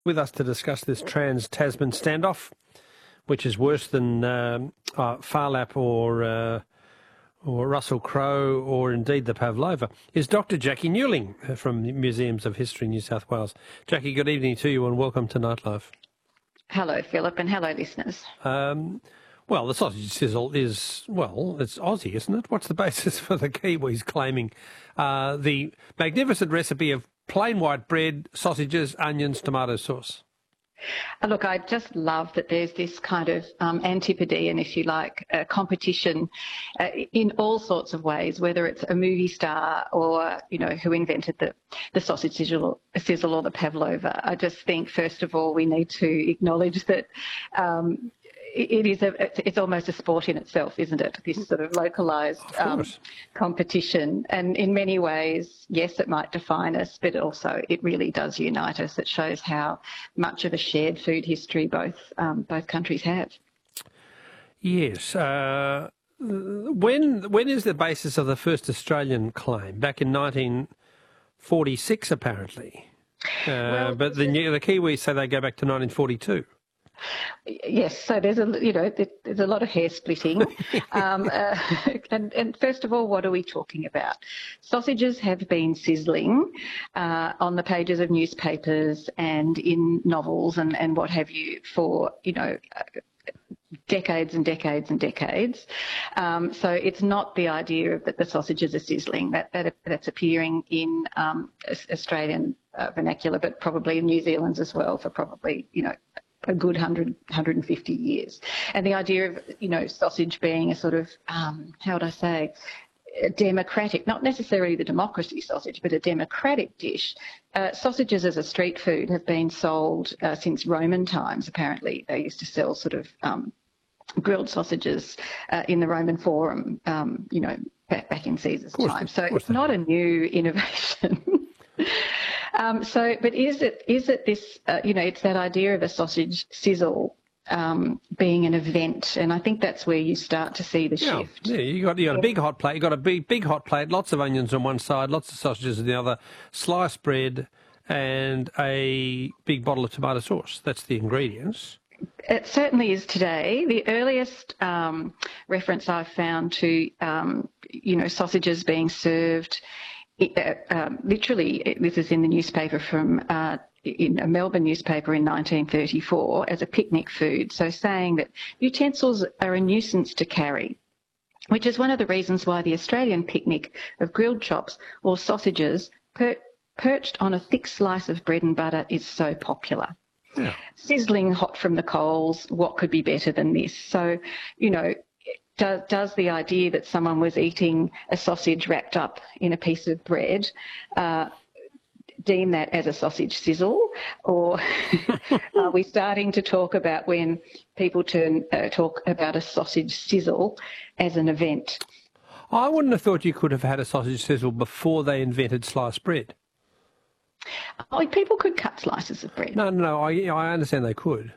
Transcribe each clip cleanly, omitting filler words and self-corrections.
With us to discuss this Trans-Tasman standoff, which is worse than Phar Lap or Russell Crowe or indeed the Pavlova, is Dr. Jackie Newling from the Museums of History, New South Wales. Jackie, good evening to you and welcome to Nightlife. Hello, Philip, and hello, listeners. Well, the sausage sizzle is, well, it's Aussie, isn't it? What's the basis for the Kiwis claiming the magnificent recipe of plain white bread, sausages, onions, tomato sauce? Look, I just love that there's this kind of antipode and, if you like, competition in all sorts of ways, whether it's a movie star or, you know, who invented the sausage sizzle or the pavlova. I just think, first of all, we need to acknowledge that it's almost a sport in itself, isn't it? This sort of localised competition. And in many ways, yes, it might define us, but also it really does unite us. It shows how much of a shared food history both countries have. Yes. When is the basis of the first Australian claim? Back in 1946, apparently. But the Kiwis say they go back to 1942. Yes, so there's a lot of hair splitting, and first of all, what are we talking about? Sausages have been sizzling on the pages of newspapers and in novels and what have you for decades and decades and decades. So it's not the idea that the sausages are sizzling that's appearing in Australian vernacular, but probably in New Zealand's as well for probably a good 150 years. And the idea of, sausage being a sort of, how would I say, a democratic, not necessarily the democracy sausage, but a democratic dish. Sausages as a street food have been sold since Roman times, apparently. They used to sell sort of grilled sausages in the Roman Forum, back in Caesar's time. So it's not a new innovation. But is it this, it's that idea of a sausage sizzle being an event, and I think that's where you start to see the shift. Yeah, you got a big hot plate. You got a big hot plate, lots of onions on one side, lots of sausages on the other, sliced bread, and a big bottle of tomato sauce. That's the ingredients. It certainly is today. The earliest reference I've found to sausages being served. Literally, this is in the newspaper in a Melbourne newspaper in 1934 as a picnic food. So saying that utensils are a nuisance to carry, which is one of the reasons why the Australian picnic of grilled chops or sausages perched on a thick slice of bread and butter is so popular. Yeah. Sizzling hot from the coals, what could be better than this? So, does the idea that someone was eating a sausage wrapped up in a piece of bread deem that as a sausage sizzle? Or are we starting to talk about when people talk about a sausage sizzle as an event? I wouldn't have thought you could have had a sausage sizzle before they invented sliced bread. Oh, people could cut slices of bread. No, I understand they could.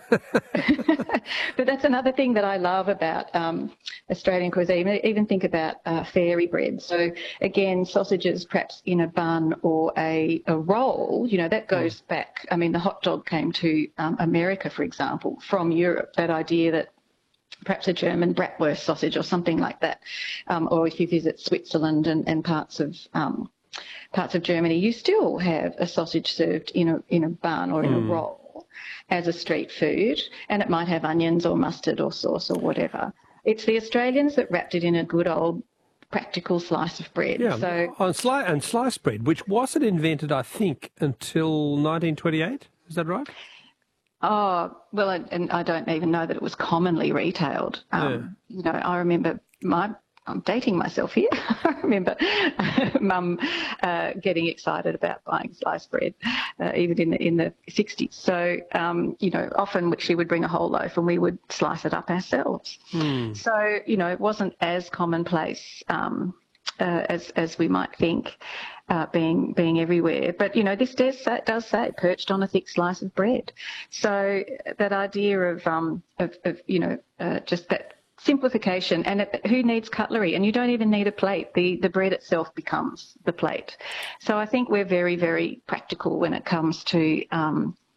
But that's another thing that I love about Australian cuisine. Even think about fairy bread. So again, sausages perhaps in a bun or a roll, that goes back. I mean, the hot dog came to America, for example, from Europe. That idea that perhaps a German bratwurst sausage or something like that. Or if you visit Switzerland and parts of Germany, you still have a sausage served in a bun or in a roll as a street food, and it might have onions or mustard or sauce or whatever. It's the Australians that wrapped it in a good old practical slice of bread. Yeah, so and sliced bread, which wasn't invented, I think, until 1928. Is that right? Oh, well, and I don't even know that it was commonly retailed. I remember I'm dating myself here. I remember Mum getting excited about buying sliced bread, even in the 60s. So, often she would bring a whole loaf and we would slice it up ourselves. So, it wasn't as commonplace as we might think, being everywhere. But, this does say perched on a thick slice of bread. So that idea of just that simplification, and who needs cutlery? And you don't even need a plate. The bread itself becomes the plate. So I think we're very, very practical when it comes to